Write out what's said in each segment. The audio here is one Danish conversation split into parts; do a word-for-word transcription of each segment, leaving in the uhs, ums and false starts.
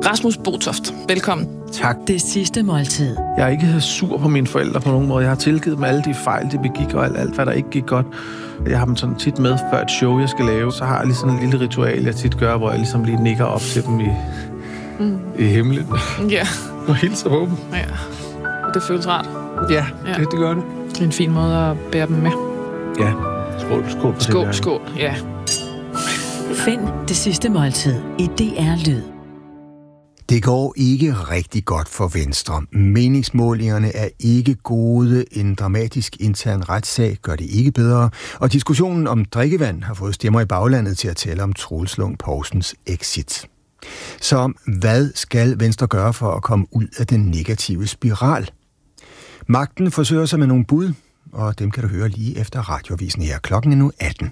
Rasmus Botoft, velkommen. Tak. Det sidste måltid. Jeg er ikke sur på mine forældre på nogen måde. Jeg har tilgivet dem alle de fejl, de begik, og alt, alt hvad der ikke gik godt. Jeg har dem sådan tit med før et show, jeg skal lave. Så har jeg lige sådan en lille ritual, jeg tit gør, hvor jeg ligesom lige nikker op til dem i, mm. i himlen. Ja. Og hilser på dem. Ja. Det føles rart. Ja, ja. Det, det gør det. Det er en fin måde at bære dem med. Ja. Skål, skål på Skål, det skål, ja. Find det sidste måltid i D R Lyd. Det går ikke rigtig godt for Venstre. Meningsmålingerne er ikke gode. En dramatisk intern retssag gør det ikke bedre. Og diskussionen om drikkevand har fået stemmer i baglandet til at tale om Troels Lund Poulsens exit. Så hvad skal Venstre gøre for at komme ud af den negative spiral? Magten forsøger sig med nogle bud, og dem kan du høre lige efter radioavisen her. Klokken er nu atten.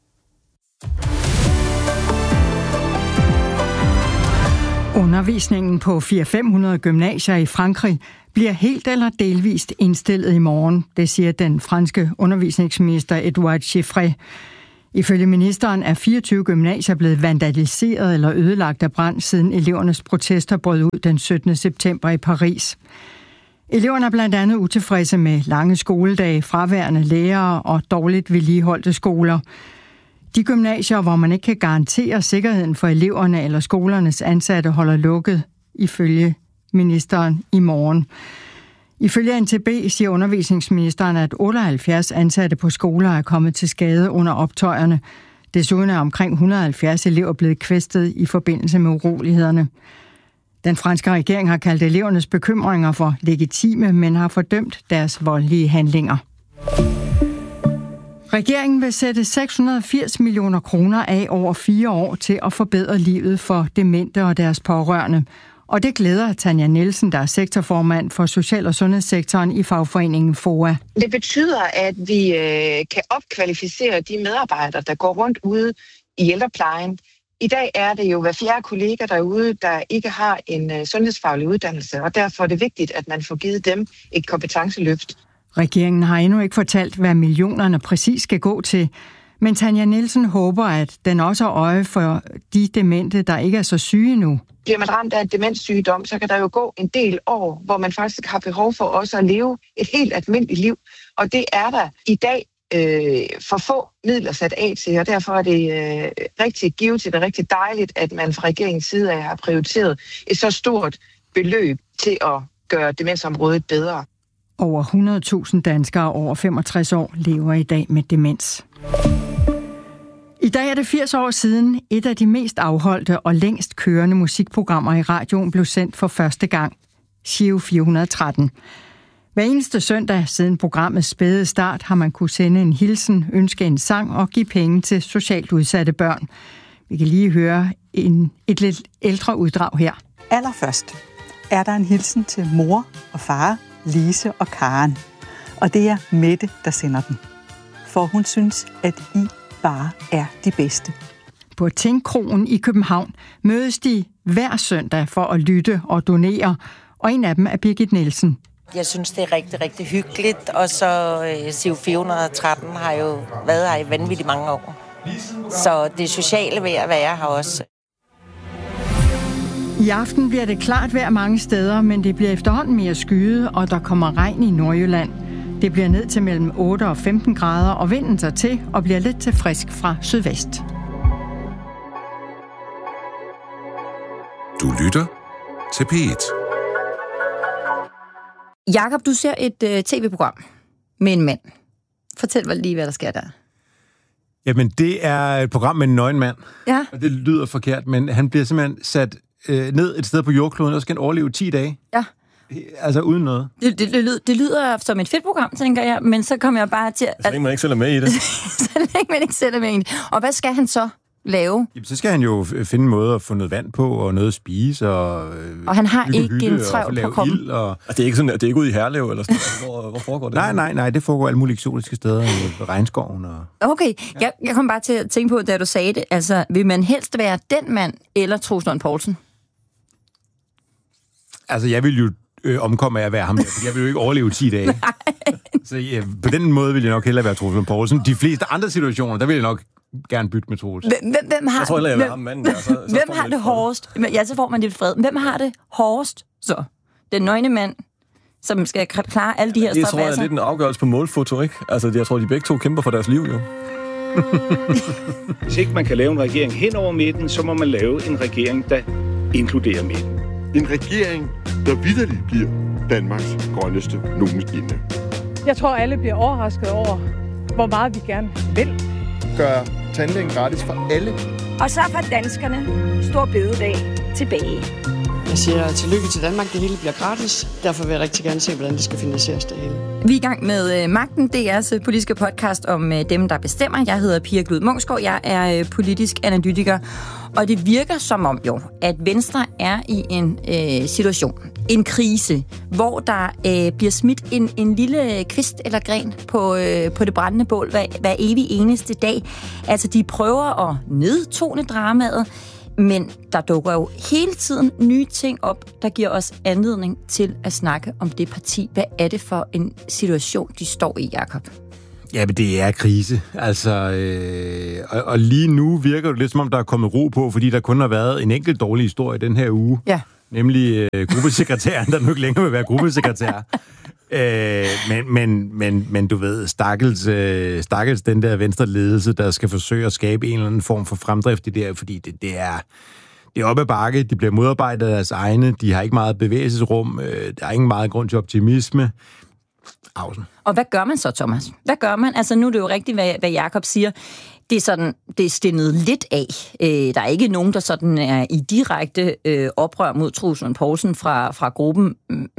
Undervisningen på fire til fem hundrede gymnasier i Frankrig bliver helt eller delvist indstillet i morgen, det siger den franske undervisningsminister Edouard Chiffré. Ifølge ministeren er fireogtyve gymnasier blevet vandaliseret eller ødelagt af brand, siden elevernes protester brød ud den syttende september i Paris. Eleverne er blandt andet utilfredse med lange skoledage, fraværende lærere og dårligt vedligeholdte skoler. De gymnasier, hvor man ikke kan garantere sikkerheden for eleverne eller skolernes ansatte, holder lukket, ifølge ministeren i morgen. Ifølge N T B siger undervisningsministeren, at otteoghalvfjerds ansatte på skoler er kommet til skade under optøjerne. Desuden er omkring et hundrede og halvfjerds elever blevet kvæstet i forbindelse med urolighederne. Den franske regering har kaldt elevernes bekymringer for legitime, men har fordømt deres voldelige handlinger. Regeringen vil sætte seks hundrede og firs millioner kroner af over fire år til at forbedre livet for demente og deres pårørende. Og det glæder Tanja Nielsen, der er sektorformand for social- og sundhedssektoren i fagforeningen F O A. Det betyder, at vi øh, kan opkvalificere de medarbejdere, der går rundt ude i ældreplejen. I dag er det jo hver fjerde kollega derude, der ikke har en øh, sundhedsfaglig uddannelse, og derfor er det vigtigt, at man får givet dem et kompetenceløft. Regeringen har endnu ikke fortalt, hvad millionerne præcis skal gå til, men Tanja Nielsen håber, at den også har øje for de demente, der ikke er så syge nu. Bliver man ramt af en demenssygdom, så kan der jo gå en del år, hvor man faktisk har behov for også at leve et helt almindeligt liv. Og det er der i dag øh, for få midler sat af til, og derfor er det øh, rigtig givet, og rigtig dejligt, at man fra regeringens side af har prioriteret et så stort beløb til at gøre demensområdet bedre. Over hundrede tusind danskere over femogtres år lever i dag med demens. I dag er det firs år siden et af de mest afholdte og længst kørende musikprogrammer i radioen blev sendt for første gang. Giro fire hundrede og tretten. Hver eneste søndag siden programmets spæde start har man kunne sende en hilsen, ønske en sang og give penge til socialt udsatte børn. Vi kan lige høre en, et lidt ældre uddrag her. Allerførst er der en hilsen til mor og far, Lise og Karen. Og det er Mette, der sender den. For hun synes, at I bare er de bedste. På Tænkkroen i København mødes de hver søndag for at lytte og donere, og en af dem er Birgit Nielsen. Jeg synes, det er rigtig, rigtig hyggeligt, og så øh, Giro fire hundrede og tretten har jo været her i vanvittigt mange år. Så det sociale ved at være her også. I aften bliver det klart vejr mange steder, men det bliver efterhånden mere skyet, og der kommer regn i Nordjylland. Det bliver ned til mellem otte og femten grader, og vinden tager til og bliver lidt til frisk fra sydvest. Du lytter til P et. Jakob, du ser et øh, tv-program med en mand. Fortæl mig lige, hvad der sker der. Jamen, det er et program med en nøgen mand. Ja. Og det lyder forkert, men han bliver simpelthen sat øh, ned et sted på jordkloden, og skal overleve ti dage. Ja. Altså uden noget. Det, det, det, lyder, det lyder som et fedt program, tænker jeg, men så kommer jeg bare til... Så længe man ikke selv er med i det. Så længe man ikke selv er med i det. Og hvad skal han så lave? Jamen, så skal han jo finde en måde at få noget vand på, og noget at spise, og... Øh, og han har ikke en træv på kroppen. Og... og det er ikke sådan, det er ikke ude i Herlev, eller sådan hvor, hvor foregår det? Nej, nej, nej, det foregår alle mulige eksotiske steder, i regnskoven og... Okay, ja. jeg, jeg kom bare til at tænke på, da du sagde det, altså, vil man helst være den mand, eller Troels Lund Poulsen? Altså, jeg vil jo øh, omkommer af at være ham der, for jeg vil jo ikke overleve ti dage. Så ja, på den måde vil jeg nok hellere være Troels Lund Poulsen. De fleste andre situationer, der vil jeg nok gerne bytte med Troels. Hvem, hvem har, jeg tror hellere, jeg vil have ham manden der. Så, så hvem har det hårdest? Ja, så får man lidt fred. Hvem har det hårdest så? Den nøgne mand, som skal klare alle de her strabasser. Jeg tror, det er lidt en afgørelse på målfoto, ikke? Altså, jeg tror, de begge to kæmper for deres liv, jo. Hvis ikke man kan lave en regering hen over midten, så må man lave en regering, der inkluderer midten. En regering, der vitterligt bliver Danmarks grønneste nogensinde. Jeg tror, alle bliver overrasket over, hvor meget vi gerne vil. Gør tandlægen gratis for alle. Og så får danskerne stor bededag tilbage. Jeg siger tillykke til Danmark, det hele bliver gratis. Derfor vil jeg rigtig gerne se, hvordan det skal finansieres det hele. Vi er i gang med uh, Magten, D R's uh, politiske podcast om uh, dem, der bestemmer. Jeg hedder Pia Glud Munksgaard, jeg er uh, politisk analytiker. Og det virker som om jo, at Venstre er i en uh, situation, en krise, hvor der uh, bliver smidt en, en lille kvist eller gren på, uh, på det brændende bål hver, hver evig eneste dag. Altså, de prøver at nedtone dramaet, men der dukker jo hele tiden nye ting op, der giver os anledning til at snakke om det parti. Hvad er det for en situation, de står i, Jakob? Ja, men det er krise. Altså, øh, og, og lige nu virker det lidt som om, der er kommet ro på, fordi der kun har været en enkelt dårlig historie den her uge. Ja. Nemlig øh, gruppesekretæren, der nu ikke længere vil være gruppesekretær. øh, men, men, men, men du ved, stakkels, øh, stakkels den der venstre ledelse, der skal forsøge at skabe en eller anden form for fremdrift i det her, fordi det, det er... Det er oppe ad bakke, de bliver modarbejdet af deres egne, de har ikke meget bevægelsesrum, øh, der er ikke meget grund til optimisme. Ausen. Og hvad gør man så, Thomas? Hvad gør man? Altså, nu er det jo rigtigt, hvad, hvad Jakob siger. Det er sådan, det er stillet lidt af. Øh, der er ikke nogen, der sådan er i direkte øh, oprør mod Troels Lund Poulsen fra, fra gruppen.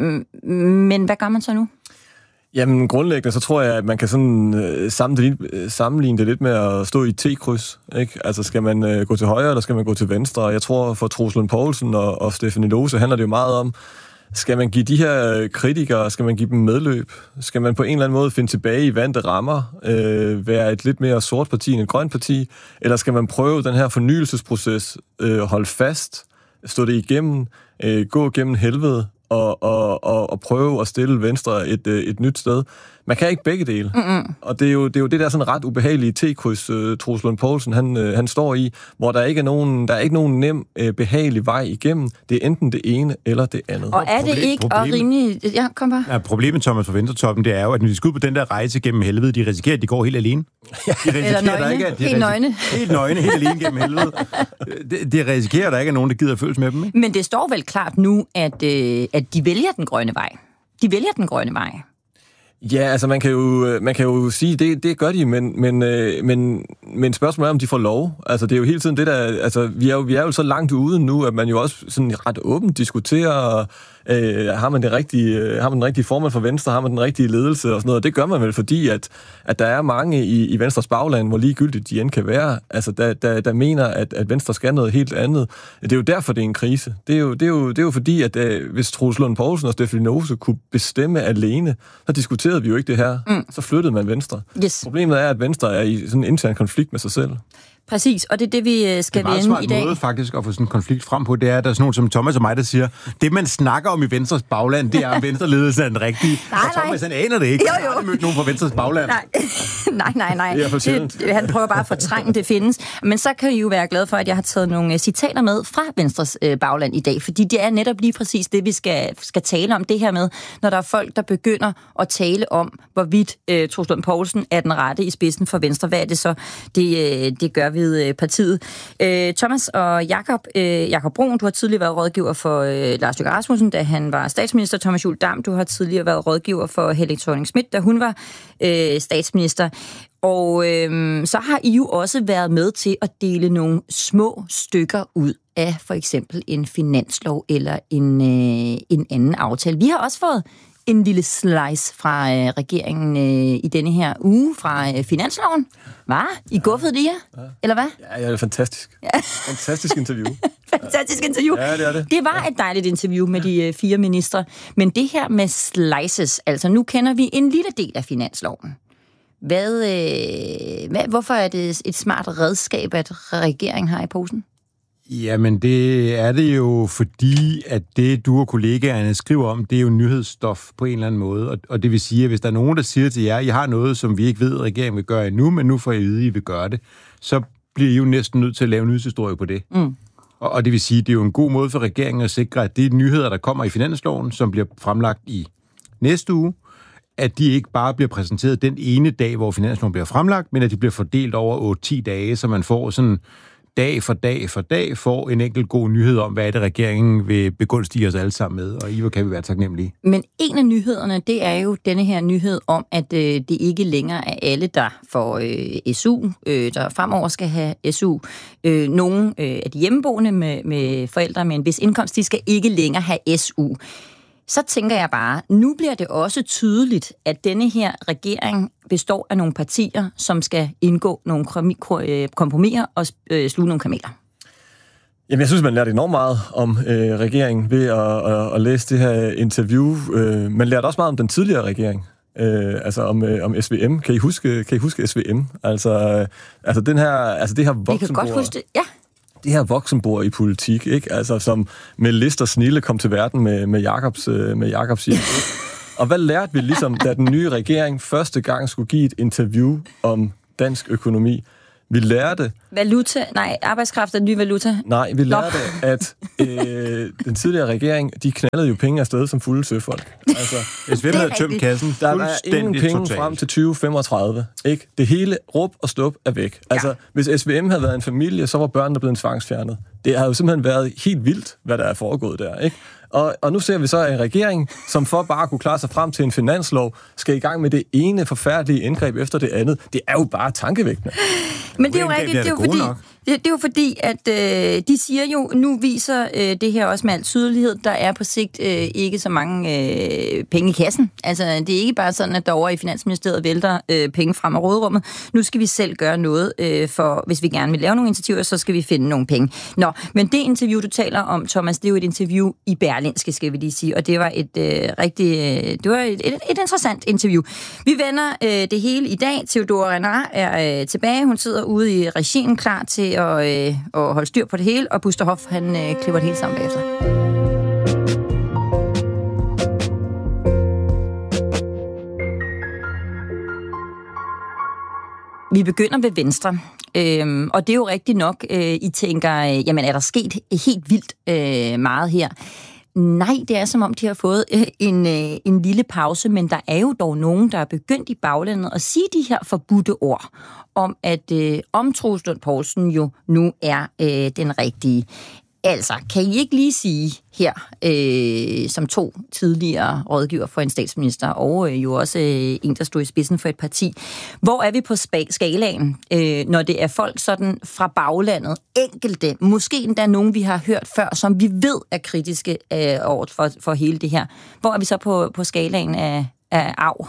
Men hvad gør man så nu? Jamen, grundlæggende, så tror jeg, at man kan sådan øh, sammenligne det lidt med at stå i et T-kryds, ikke? Altså, skal man øh, gå til højre, eller skal man gå til venstre? Jeg tror, for Troels Lund Poulsen og, og Stephanie Lose handler det jo meget om, skal man give de her kritikere, skal man give dem medløb? Skal man på en eller anden måde finde tilbage i vante rammer, øh, være et lidt mere sort parti end et grønt parti? Eller skal man prøve den her fornyelsesproces, øh, holde fast, stå det igennem, øh, gå gennem helvede, Og, og, og, og prøve at stille Venstre et, et nyt sted. Man kan ikke begge dele. Mm-hmm. Og det er, jo, det er jo det der sådan ret ubehagelige T-kryds, uh, Troels Lund Poulsen, han, uh, han står i, hvor der ikke er nogen, der er ikke nogen nem, uh, behagelig vej igennem. Det er enten det ene eller det andet. Og er det ikke og rimelig... Ja, kom bare. Ja, problemet, Thomas, for Venstretoppen, det er jo, at når de skal ud på den der rejse gennem helvede, de risikerer, at de går helt alene. De eller nøgne. Der ikke, at de helt nøgne. Helt nøgne, helt alene gennem helvede. De, de risikerer, at der ikke er nogen, der gider at følges med dem. Ikke? Men det står vel klart nu, at, øh, at de vælger den grønne vej. De vælger den grønne vej. Ja, altså man kan jo, man kan jo sige, det, det gør de, men, men, men, men spørgsmålet er, om de får lov. Altså det er jo hele tiden det der, altså vi er jo, vi er jo så langt ude nu, at man jo også sådan ret åbent diskuterer, øh, har man det rigtige, har man den rigtige formand for Venstre, har man den rigtige ledelse og sådan noget. Det gør man vel, fordi at, at der er mange i, i Venstres bagland, hvor ligegyldigt de end kan være, altså der, der, der mener, at, at Venstre skal noget helt andet. Det er jo derfor, det er en krise. Det er jo, det er jo, det er jo fordi, at øh, hvis Troels Lund Poulsen og Stephanie Lose kunne bestemme alene, så diskuterede vi jo ikke det her. Mm. Så flyttede man Venstre. Yes. Problemet er, at Venstre er i sådan en intern konflikt med sig selv. Præcis, og det er det, vi skal vende i dag. Det er meget smart måde faktisk at få sådan en konflikt frem på, det er, at der er sådan nogen som Thomas og mig, der siger, det man snakker om i Venstres bagland, det er, om Venstreledelsen er den rigtige. Nej, og Thomas, han aner det ikke. Jo, jo. Han har mødt nogen fra Venstres bagland. Nej, nej, nej. nej. Det, det, han prøver bare at fortrænge, det findes. Men så kan I jo være glade for, at jeg har taget nogle citater med fra Venstres øh, bagland i dag, fordi det er netop lige præcis det, vi skal, skal tale om, det her med, når der er folk, der begynder at tale om, hvorvidt øh, Troels Lund Poulsen er den rette i spidsen for Venstre. Hvad er det så, det, øh, det gør ved øh, partiet? Øh, Thomas og Jakob, øh, Jakob Brun, du har tidligere været rådgiver for øh, Lars Løkke Rasmussen, da han var statsminister. Thomas Juhl Dam, du har tidligere været rådgiver for Helle Thorning-Schmidt, da hun var øh, statsminister. Og øh, så har I jo også været med til at dele nogle små stykker ud af for eksempel en finanslov eller en, øh, en anden aftale. Vi har også fået en lille slice fra øh, regeringen øh, i denne her uge fra øh, finansloven. Hvad? I guffede det her? Ja. Eller hvad? Ja, det er fantastisk. Ja. Fantastisk interview. Fantastisk interview. Ja, det er det. Det var et dejligt interview med de øh, fire ministre. Men det her med slices, altså nu kender vi en lille del af finansloven. Hvad, øh, hvad, hvorfor er det et smart redskab, at regeringen har i posen? Jamen, det er det jo, fordi at det, du og kollegaerne skriver om, det er jo nyhedsstof på en eller anden måde. Og, og det vil sige, at hvis der er nogen, der siger til jer, I har noget, som vi ikke ved, at regeringen vil gøre endnu, men nu får I vide, at I vil gøre det, så bliver I jo næsten nødt til at lave nyhedshistorie på det. Mm. Og, og det vil sige, at det er jo en god måde for regeringen at sikre, at de nyheder, der kommer i finansloven, som bliver fremlagt i næste uge, at de ikke bare bliver præsenteret den ene dag, hvor finansloven bliver fremlagt, men at de bliver fordelt over otte til ti dage, så man får sådan dag for dag for dag får en enkelt god nyhed om, hvad er det, regeringen vil begunstige os alle sammen med, og I kan vi være taknemmelige. Men en af nyhederne, det er jo denne her nyhed om, at øh, det ikke længere er alle, der får øh, S U, øh, der fremover skal have S U. Øh, nogle øh, af de hjemmeboende med, med forældre med en vis indkomst, de skal ikke længere have S U. Så tænker jeg bare, nu bliver det også tydeligt, at denne her regering består af nogle partier, som skal indgå nogle kompromiser og sluge nogle kameler. Jamen, jeg synes, man lærte enormt meget om øh, regeringen ved at, at, at læse det her interview. Øh, man lærte også meget om den tidligere regering. Øh, altså om, øh, om S V M. Kan I huske, kan I huske S V M? Altså, øh, altså, den her, altså det her voksenbord. Vi kan godt huske det, ja. Det her voksenbord i politik, ikke? Altså, som med List og Snille kom til verden med, med Jakobs, med Jakobs hjælp. Og hvad lærte vi ligesom, da den nye regering første gang skulle give et interview om dansk økonomi? Vi lærte... Valuta? Nej, arbejdskraft er ny valuta. Nej, vi lærte, Nå. at øh, den tidligere regering, de knaldede jo penge afsted som fulde søfolk. Altså, hvis vi havde tømt kassen, der er ingen penge totalt frem til tyve femogtredive. Ikke? Det hele råb og stop er væk. Ja. Altså, hvis S V M havde været en familie, så var børnene blevet tvangsfjernet. Det har jo simpelthen været helt vildt, hvad der er foregået der, ikke? Og, og nu ser vi så en regering, som for bare at kunne klare sig frem til en finanslov, skal i gang med det ene forfærdelige indgreb efter det andet. Det er jo bare tankevækkende. Men det er jo rigtigt, det er jo fordi, det, det er jo fordi at øh, de siger jo, nu viser øh, det her også med al tydelighed, der er på sigt øh, ikke så mange øh, penge i kassen. Altså, det er ikke bare sådan, at der over i Finansministeriet vælter øh, penge frem af råderummet. Nu skal vi selv gøre noget, øh, for hvis vi gerne vil lave nogle initiativer, så skal vi finde nogle penge. Nå, men det interview, du taler om, Thomas, det er jo et interview i Berlingske, skal vi lige sige, og det var et øh, rigtig, øh, det var et, et, et interessant interview. Vi vender øh, det hele i dag. Theodora Renard er øh, tilbage. Hun sidder ude i regien klar til at, øh, at holde styr på det hele, og Buster Hoff, han øh, klipper det hele sammen bagefter. Vi begynder ved Venstre, øhm, og det er jo rigtigt nok, øh, I tænker, øh, jamen er der sket helt vildt øh, meget her? Nej, det er som om, de har fået øh, en, øh, en lille pause, men der er jo dog nogen, der er begyndt i baglandet at sige de her forbudte ord om, at øh, om Troels Lund Poulsen jo nu er øh, den rigtige. Altså, kan I ikke lige sige her, øh, som to tidligere rådgiver for en statsminister, og øh, jo også øh, en, der stod i spidsen for et parti, hvor er vi på skalaen, øh, når det er folk sådan fra baglandet, enkelte, måske endda nogen, vi har hørt før, som vi ved er kritiske øh, over for, for hele det her. Hvor er vi så på, på skalaen af, af arv?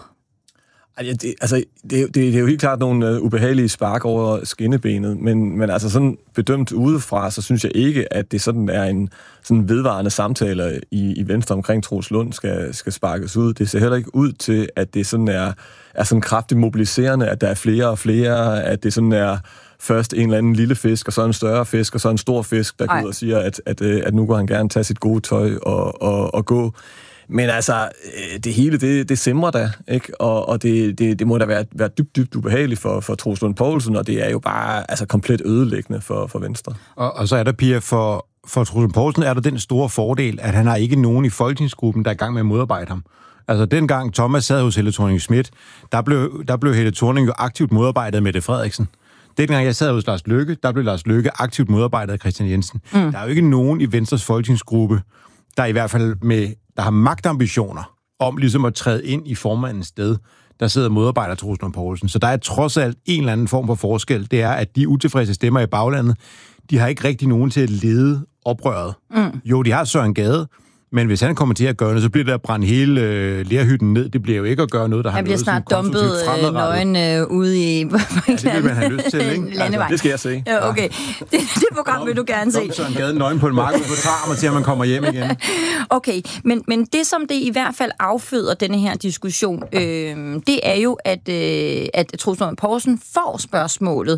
Det, altså, det, det, det er jo helt klart nogle uh, ubehagelige spark over skinnebenet, men, men altså sådan bedømt udefra, så synes jeg ikke, at det sådan er en sådan vedvarende samtale i, i Venstre omkring Troels Lund skal, skal sparkes ud. Det ser heller ikke ud til, at det sådan er, er sådan kraftigt mobiliserende, at der er flere og flere, at det sådan er først en eller anden lille fisk, og så en større fisk, og så en stor fisk, der går ud og siger, at, at, at nu går han gerne tage sit gode tøj og, og, og gå. Men altså, det hele, det, det simrer da, ikke? Og, og det, det, det må da være, være dybt, dybt ubehageligt for, for Troels Lund Poulsen, og det er jo bare altså, komplet ødelæggende for, for Venstre. Og, og så er der, Pia, for, for Troels Lund Poulsen er der den store fordel, at han har ikke nogen i folketingsgruppen, der er i gang med at modarbejde ham. Altså, dengang Thomas sad hos Helle Thorning-Schmidt, der blev, der blev Helle Thorning jo aktivt modarbejdet af Mette Frederiksen. Dengang jeg sad hos Lars Løkke, der blev Lars Løkke aktivt modarbejdet af Christian Jensen. Mm. Der er jo ikke nogen i Venstres folketingsgruppe, der i hvert fald med, der har magtambitioner om ligesom at træde ind i formandens sted, der sidder modarbejder Troels Lund Poulsen. Så der er trods alt en eller anden form for forskel. Det er, at de utilfredse stemmer i baglandet, de har ikke rigtig nogen til at lede oprøret. Mm. Jo, de har Søren Gade, men hvis han kommer til at gøre noget, så bliver det at brænde hele øh, lerhytten ned. Det bliver jo ikke at gøre noget, der har noget som konstruktivt fremadrettet. Han bliver snart dumpet nøgen øh, ude i ja, det vil man have lyst til, ikke? Altså, det skal jeg se. Ja, okay. Det, det program vil du gerne se. Dump Søren Gade nøgen på en marked, så tager man til, at man kommer hjem igen. Okay, men, men det, som det i hvert fald afføder denne her diskussion, øh, det er jo, at, øh, at Troels Lund Poulsen får spørgsmålet,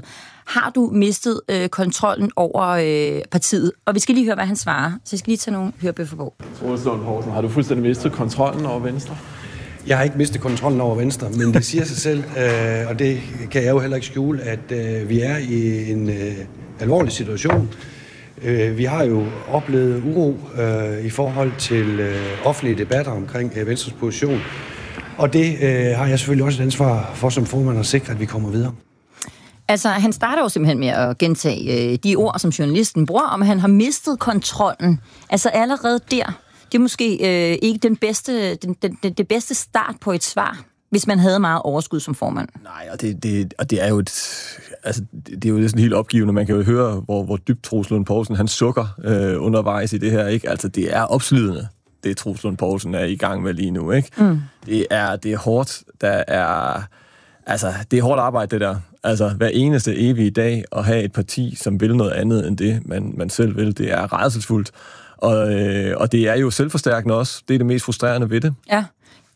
har du mistet øh, kontrollen over øh, partiet? Og vi skal lige høre, hvad han svarer. Så jeg skal lige tage nogle hørebøffer på. Troels Lund Poulsen, har du fuldstændig mistet kontrollen over Venstre? Jeg har ikke mistet kontrollen over Venstre, men det siger sig selv, øh, og det kan jeg jo heller ikke skjule, at øh, vi er i en øh, alvorlig situation. Øh, vi har jo oplevet uro øh, i forhold til øh, offentlige debatter omkring øh, Venstres position, og det øh, har jeg selvfølgelig også et ansvar for som formand at sikre, at vi kommer videre. Altså, han starter jo simpelthen med at gentage øh, de ord, som journalisten bruger, om at han har mistet kontrollen. Altså allerede der, det er måske øh, ikke den bedste, den, den, det bedste start på et svar, hvis man havde meget overskud som formand. Nej, og det, det, og det er jo et, altså, det er jo sådan helt opgivende. Man kan jo høre, hvor, hvor dybt Troels Lund Poulsen, han sukker øh, undervejs i det her, ikke? Altså, det er opslidende, det Troels Lund Poulsen er i gang med lige nu, ikke? Mm. Det er, det er hårdt, der er, altså, det er hårdt arbejde, det der. Altså, hver eneste evige dag at have et parti, som vil noget andet end det, man, man selv vil, det er rædselsfuldt. Og, øh, og det er jo selvforstærkende også. Det er det mest frustrerende ved det. Ja.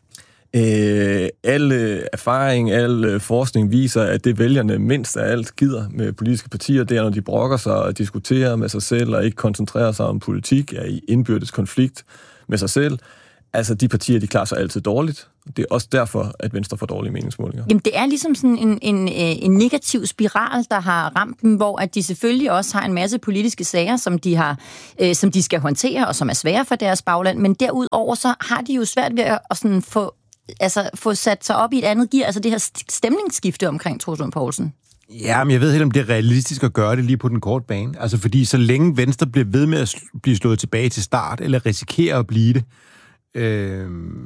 Øh, al erfaring, al forskning viser, at det vælgerne mindst af alt gider med politiske partier, det er, når de brokker sig og diskuterer med sig selv og ikke koncentrerer sig om politik, er i indbyrdes konflikt med sig selv. Altså, de partier, de klarer sig altid dårligt. Det er også derfor, at Venstre får dårlige meningsmålinger. Jamen, det er ligesom sådan en, en, en negativ spiral, der har ramt dem, hvor at de selvfølgelig også har en masse politiske sager, som de, har, øh, som de skal håndtere, og som er svære for deres bagland. Men derudover så har de jo svært ved at sådan få, altså, få sat sig op i et andet gear, altså det her stemningsskifte omkring Troels Lund Poulsen. Ja, men jeg ved helt, om det er realistisk at gøre det lige på den korte bane. Altså, fordi så længe Venstre bliver ved med at blive slået tilbage til start, eller risikerer at blive det, Øh,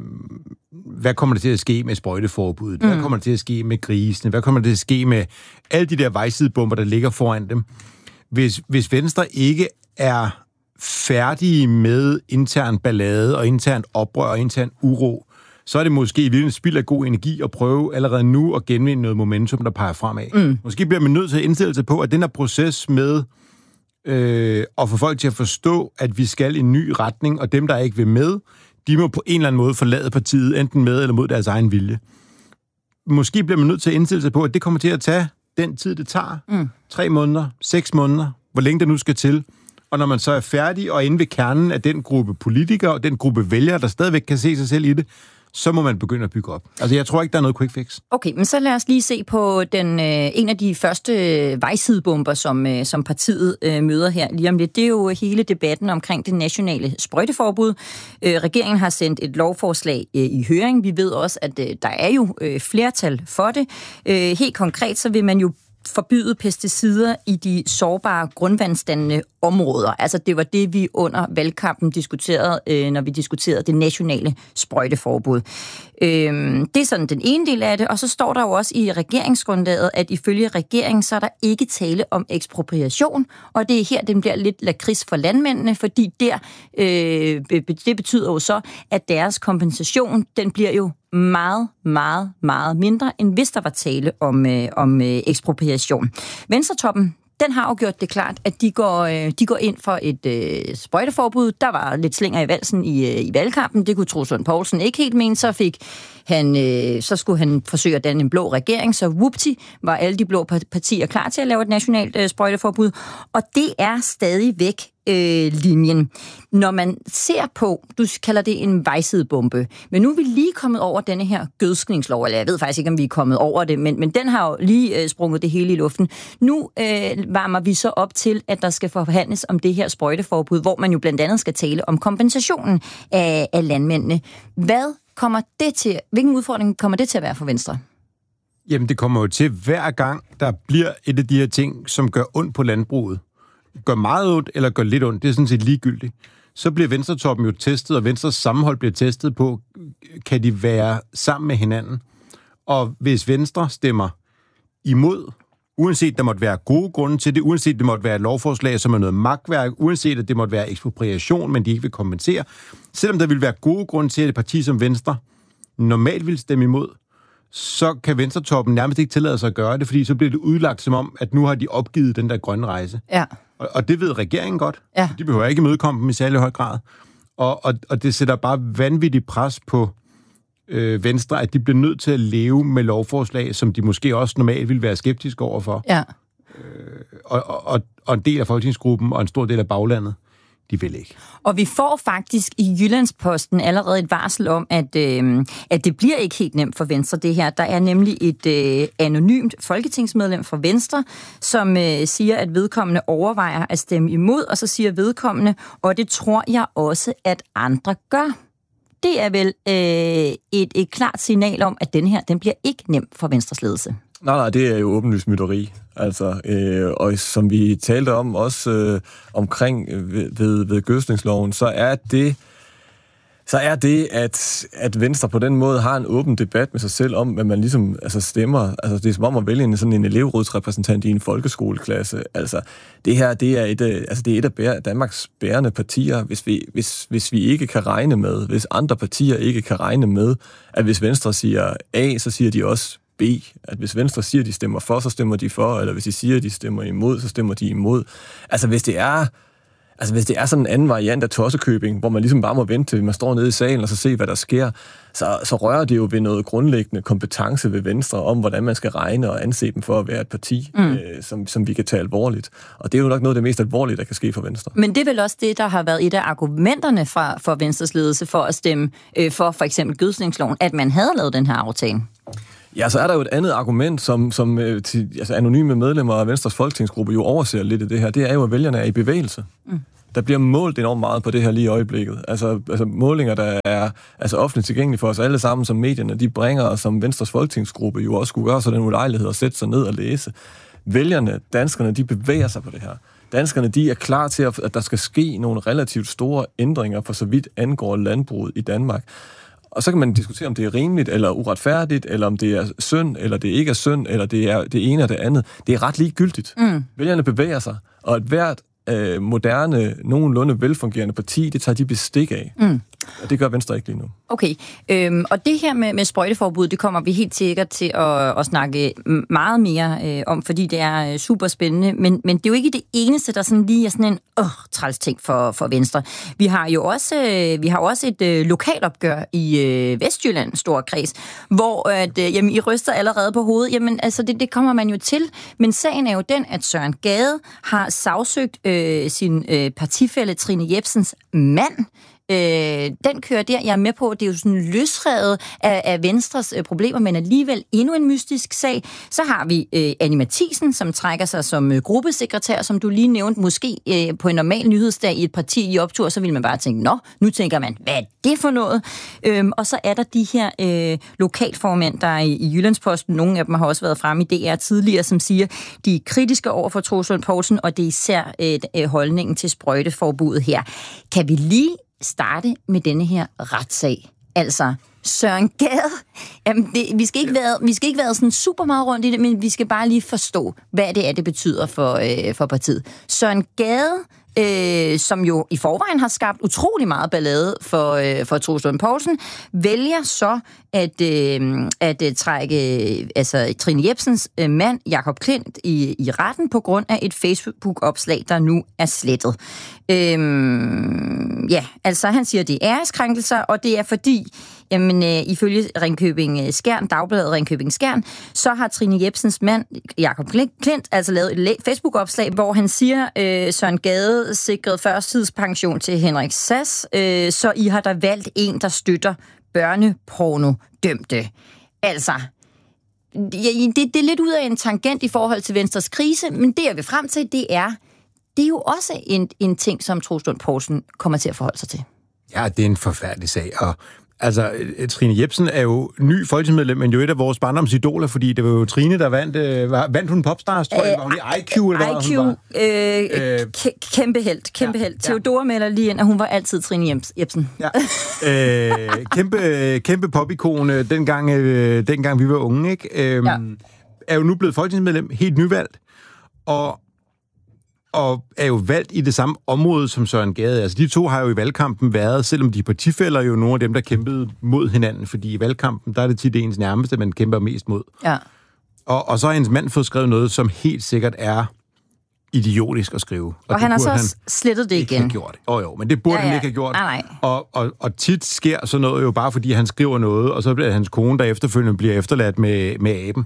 hvad kommer der til at ske med sprøjteforbuddet? Mm. Hvad kommer der til at ske med grisene? Hvad kommer der til at ske med alle de der vejsidebomber, der ligger foran dem? Hvis, hvis Venstre ikke er færdige med intern ballade og intern oprør og intern uro, så er det måske i virkeligheden spild af god energi at prøve allerede nu at genvinde noget momentum, der peger fremad. Mm. Måske bliver man nødt til at indstille sig på, at den her proces med øh, at få folk til at forstå, at vi skal i en ny retning, og dem, der ikke vil med, de må på en eller anden måde forlade partiet, enten med eller mod deres egen vilje. Måske bliver man nødt til at indstille sig på, at det kommer til at tage den tid, det tager. Mm. Tre måneder, seks måneder, hvor længe det nu skal til. Og når man så er færdig og inde ved kernen af den gruppe politikere og den gruppe vælgere, der stadigvæk kan se sig selv i det, så må man begynde at bygge op. Altså, jeg tror ikke, der er noget quick fix. Okay, men så lad os lige se på den, øh, en af de første vejsidebomber, som, øh, som partiet øh, møder her lige om lidt. Det er jo hele debatten omkring det nationale sprøjteforbud. Øh, regeringen har sendt et lovforslag øh, i høring. Vi ved også, at øh, der er jo øh, flertal for det. Øh, helt konkret, så vil man jo forbyde pesticider i de sårbare grundvandsdannende områder. Altså det var det, vi under valgkampen diskuterede, øh, når vi diskuterede det nationale sprøjteforbud. Øh, det er sådan den ene del af det, og så står der jo også i regeringsgrundlaget, at ifølge regeringen, så er der ikke tale om ekspropriation, og det er her, den bliver lidt lakrids for landmændene, fordi der, øh, det betyder jo så, at deres kompensation, den bliver jo meget, meget, meget mindre, end hvis der var tale om, øh, om øh, ekspropriation. Venstretoppen, den har jo gjort det klart, at de går, øh, de går ind for et øh, sprøjteforbud. Der var lidt slinger i valsen i, øh, i valgkampen. Det kunne Troels Lund Poulsen ikke helt mene. Så fik han, øh, så skulle han forsøge at danne en blå regering. Så whoopty, var alle de blå partier klar til at lave et nationalt øh, sprøjteforbud. Og det er stadig væk øh, linjen. Når man ser på, du kalder det en vejsidebombe, men nu er vi lige kommet over denne her gødskningslov, eller jeg ved faktisk ikke, om vi er kommet over det, men, men den har jo lige øh, sprunget det hele i luften. Nu øh, varmer vi så op til, at der skal forhandles om det her sprøjteforbud, hvor man jo blandt andet skal tale om kompensationen af, af landmændene. Hvad kommer det til, hvilken udfordring kommer det til at være for Venstre? Jamen, det kommer jo til hver gang, der bliver et af de her ting, som gør ondt på landbruget. Gør meget ondt, eller gør lidt ondt, det er sådan set ligegyldigt. Så bliver Venstretoppen jo testet, og Venstres sammenhold bliver testet på, kan de være sammen med hinanden? Og hvis Venstre stemmer imod, uanset der måtte være gode grunde til det, uanset det måtte være et lovforslag, som er noget magtværk, uanset at det måtte være ekspropriation, men de ikke vil kompensere, selvom der vil være gode grunde til, at et parti som Venstre normalt vil stemme imod, så kan Venstretoppen nærmest ikke tillade sig at gøre det, fordi så bliver det udlagt som om, at nu har de opgivet den der grønne rejse. Ja. Og, og det ved regeringen godt. Ja. De behøver ikke mødekomme dem i særlig høj grad. Og, og, og det sætter bare vanvittigt pres på øh, Venstre, at de bliver nødt til at leve med lovforslag, som de måske også normalt ville være skeptiske overfor. Ja. Øh, og, og, og en del af folketingsgruppen og en stor del af baglandet, de vil ikke. Og vi får faktisk i Jyllandsposten allerede et varsel om, at, øh, at det bliver ikke helt nemt for Venstre, det her. Der er nemlig et øh, anonymt folketingsmedlem fra Venstre, som øh, siger, at vedkommende overvejer at stemme imod, og så siger vedkommende, og det tror jeg også, at andre gør. Det er vel øh, et, et klart signal om, at den her, den bliver ikke nem for Venstres ledelse. Nej, nej, det er jo åbenlyst mytteri. Altså, øh, og som vi talte om også øh, omkring øh, ved, ved gødsningsloven, så er det, så er det at, at Venstre på den måde har en åben debat med sig selv om, hvad man ligesom altså stemmer. Altså, det er som om at vælge en, sådan en elevrådsrepræsentant i en folkeskoleklasse. Altså, det her, det er et, altså, det er et af bære, Danmarks bærende partier, hvis vi, hvis, hvis vi ikke kan regne med, hvis andre partier ikke kan regne med, at hvis Venstre siger A, så siger de også B. At hvis Venstre siger, at de stemmer for, så stemmer de for, eller hvis de siger, at de stemmer imod, så stemmer de imod. Altså hvis det er, altså, hvis det er sådan en anden variant af tossekøbing, hvor man ligesom bare må vente til man står nede i salen og så se, hvad der sker, så, så rører det jo ved noget grundlæggende kompetence ved Venstre om, hvordan man skal regne og anse dem for at være et parti, mm. øh, som, som vi kan tage alvorligt. Og det er jo nok noget af det mest alvorlige, der kan ske for Venstre. Men det er vel også det, der har været et af argumenterne fra, for Venstres ledelse for at stemme øh, for for eksempel gødsningsloven, at man havde lavet den her aftale. Ja, så er der jo et andet argument, som, som øh, til, altså anonyme medlemmer af Venstres folketingsgruppe jo overser lidt af det her. Det er jo, at vælgerne er i bevægelse. Mm. Der bliver målt enormt meget på det her lige i øjeblikket. Altså, altså målinger, der er altså offentligt tilgængelige for os alle sammen, som medierne de bringer, og som Venstres folketingsgruppe jo også skulle gøre sig den ulejlighed at sætte sig ned og læse. Vælgerne, danskerne, de bevæger sig på det her. Danskerne, de er klar til, at der skal ske nogle relativt store ændringer, for så vidt angår landbruget i Danmark. Og så kan man diskutere, om det er rimeligt eller uretfærdigt, eller om det er synd, eller det ikke er synd, eller det er det ene og det andet. Det er ret ligegyldigt. Mm. Vælgerne bevæger sig, og et hvert øh, moderne, nogenlunde velfungerende parti, det tager de bestik af. Mm. Og det gør Venstre ikke lige nu. Okay, øhm, og det her med, med sprøjteforbud, det kommer vi helt sikkert til at, at snakke meget mere øh, om, fordi det er super spændende, men, men det er jo ikke det eneste, der sådan lige er sådan en åh, træls ting for, for Venstre. Vi har jo også, øh, vi har også et øh, lokalopgør i øh, Vestjylland, stor kreds, hvor at, øh, jamen, I ryster allerede på hovedet. Jamen, altså, det, det kommer man jo til, men sagen er jo den, at Søren Gade har sagsøgt øh, sin øh, partifælle Trine Jepsens mand. Øh, den kører der, jeg er med på, det er jo sådan løsrevet af, af Venstres øh, problemer, men alligevel endnu en mystisk sag. Så har vi øh, Annie Matthiesen, som trækker sig som øh, gruppesekretær, som du lige nævnte, måske øh, på en normal nyhedsdag i et parti i optur, så vil man bare tænke, nå, nu tænker man, hvad er det for noget? Øhm, og så er der de her øh, lokalformænd, der er i, i Jyllandsposten, nogle af dem har også været fremme i D R tidligere, som siger, de er kritiske over for Troels Lund Poulsen, og det er især øh, holdningen til sprøjteforbuddet her. Kan vi lige starte med denne her retssag? Altså, Søren Gade, jamen det, vi, skal ikke være, vi skal ikke være sådan super meget rundt i det, men vi skal bare lige forstå, hvad det er, det betyder for, øh, for partiet. Søren Gade, øh, som jo i forvejen har skabt utrolig meget ballade for, øh, for Troels Lund Poulsen, vælger så at, øh, at øh, trække øh, altså, Trine Jepsens øh, mand, Jakob Klint, i, i retten på grund af et Facebook-opslag, der nu er slettet. Øhm, ja, altså han siger, det er æreskrænkelser, og det er fordi, jamen øh, ifølge Ringkøbing Skjern, Dagbladet Ringkøbing Skjern, så har Trine Jepsens mand, Jakob Klint, altså lavet et Facebook-opslag, hvor han siger, øh, Søren Gade sikrede førstidspension til Henrik Sass, øh, så I har der valgt en, der støtter børneporno-dømte. Altså, det, det er lidt ud af en tangent i forhold til Venstres krise, men det jeg vil frem til, det er, det er jo også en, en ting, som Troels Lund Poulsen kommer til at forholde sig til. Ja, det er en forfærdelig sag, og altså, Trine Jepsen er jo ny folketingsmedlem, men jo et af vores barndomsidoler, fordi det var jo Trine, der vandt, øh, vandt hun Popstars, tror jeg, var hun i I Q, eller hvad I Q, hun var? Øh, øh, kæmpe helt, kæmpe ja, helt. Theodora ja. melder lige ind, at hun var altid Trine Jepsen. Ja. øh, kæmpe, kæmpe popikone, dengang, øh, dengang vi var unge, ikke? Øh, ja. Er jo nu blevet folketingsmedlem, helt nyvalgt, og og er jo valgt i det samme område som Søren Gade. Altså, de to har jo i valgkampen været, selvom de partifæller jo nogle af dem, der kæmpede mod hinanden, fordi i valgkampen, der er det tit ens nærmeste, man kæmper mest mod. Ja. Og, og så har hendes mand fået skrevet noget, som helt sikkert er idiotisk at skrive. Og, og han har så han slettet det igen. Ikke gjort. Oh, jo, men det burde ja, ja. han ikke have gjort. Nej, nej. Og, og, og tit sker sådan noget jo bare, fordi han skriver noget, og så bliver hans kone, der efterfølgende bliver efterladt med, med aben.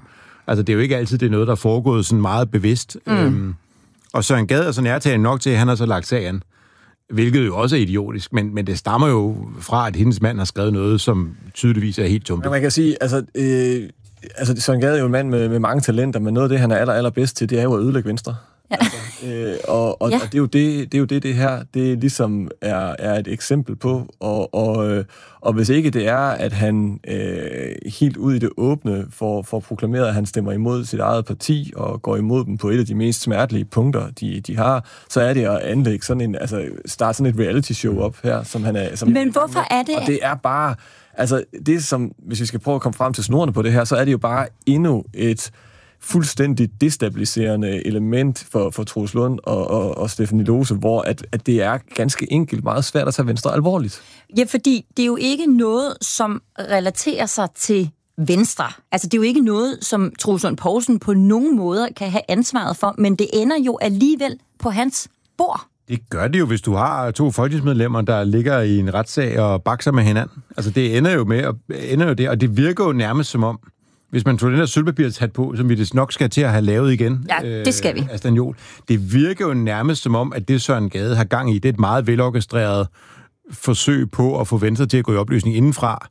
Altså, det er jo ikke altid, det er noget, der er foregået sådan meget bevidst. Mm. Øhm, og Søren Gade er så nærtagende nok til, at han har så lagt sagen, hvilket jo også er idiotisk, men, men det stammer jo fra, at hendes mand har skrevet noget, som tydeligvis er helt tumpet. Men man kan sige, altså, øh, altså Søren Gade er jo en mand med, med mange talenter, men noget af det, han er aller, allerbedst til, det er jo at ødelægge Venstre. Ja. Altså, øh, og og, ja. og det, er jo det, det er jo det, det her, det ligesom er, er et eksempel på, og, og, øh, og hvis ikke det er, at han øh, helt ud i det åbne får, får proklameret, at han stemmer imod sit eget parti, og går imod dem på et af de mest smertelige punkter, de, de har, så er det at anlægge sådan en, altså starte sådan et reality show op her, som han er... Som Men hvorfor er det... Og det er bare... Altså, det som, hvis vi skal prøve at komme frem til snorene på det her, så er det jo bare endnu et fuldstændig destabiliserende element for, for Troels Lund og, og, og Stephanie Lose, hvor at, at det er ganske enkelt meget svært at tage Venstre alvorligt. Ja, fordi det er jo ikke noget, som relaterer sig til Venstre. Altså, det er jo ikke noget, som Troels Lund Poulsen på nogen måde kan have ansvaret for, men det ender jo alligevel på hans bord. Det gør det jo, hvis du har to folketingsmedlemmer, der ligger i en retssag og bakser med hinanden. Altså, det ender jo med, og ender jo det, og det virker jo nærmest som om, hvis man tog den der sølvpapirshat på, som vi det nok skal til at have lavet igen. Ja, det skal vi. Øh, Aston Jol. Det virker jo nærmest som om, at det Søren Gade har gang i, det er et meget velorkestreret forsøg på at få Venstre til at gå i opløsning indenfra.